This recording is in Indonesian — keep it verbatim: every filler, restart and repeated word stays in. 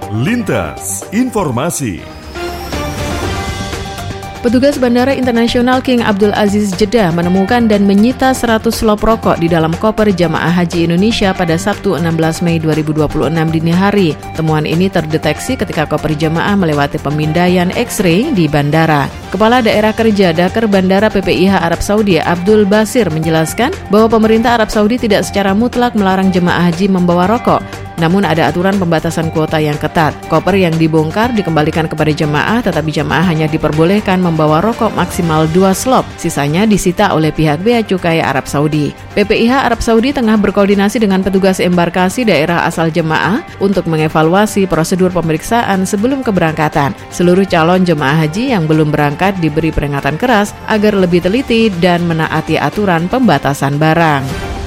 Lintas Informasi. Petugas Bandara Internasional King Abdul Aziz Jeddah menemukan dan menyita seratus slop rokok di dalam koper jamaah haji Indonesia pada Sabtu enam belas Mei dua ribu dua puluh enam dini hari. Temuan ini terdeteksi ketika koper jamaah melewati pemindaian X-ray di bandara. Kepala Daerah Kerja Daker Bandara P P I H Arab Saudi Abdul Basir menjelaskan bahwa pemerintah Arab Saudi tidak secara mutlak melarang jemaah haji membawa rokok. Namun ada aturan pembatasan kuota yang ketat. Koper yang dibongkar dikembalikan kepada jemaah, tetapi jemaah hanya diperbolehkan membawa rokok maksimal dua slop. Sisanya disita oleh pihak Bea Cukai Arab Saudi. P P I H Arab Saudi tengah berkoordinasi dengan petugas embarkasi daerah asal jemaah untuk mengevaluasi prosedur pemeriksaan sebelum keberangkatan. Seluruh calon jemaah haji yang belum berangkat diberi peringatan keras agar lebih teliti dan menaati aturan pembatasan barang.